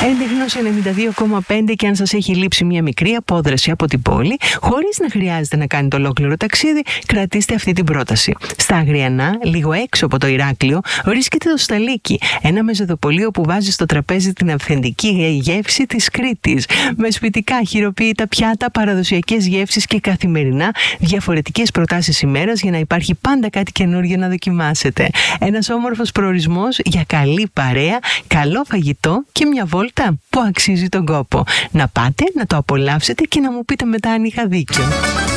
Έντεχνος 92,5 και αν σας έχει λείψει μια μικρή απόδραση από την πόλη, χωρίς να χρειάζεται να κάνετε ολόκληρο ταξίδι, κρατήστε αυτή την πρόταση. Στα Αγριανά, λίγο έξω από το Ηράκλειο, βρίσκεται το Σταλίκι, ένα μεζοδοπολείο που βάζει στο τραπέζι την αυθεντική γεύση της Κρήτης. Με σπιτικά χειροποίητα πιάτα, παραδοσιακές γεύσεις και καθημερινά διαφορετικές προτάσεις ημέρας για να υπάρχει πάντα κάτι καινούργιο να δοκιμάσετε. Ένας όμορφος προορισμός για καλή παρέα, καλό φαγητό και μια βόλτα που αξίζει τον κόπο. Να πάτε, να το απολαύσετε και να μου πείτε μετά αν είχα δίκιο.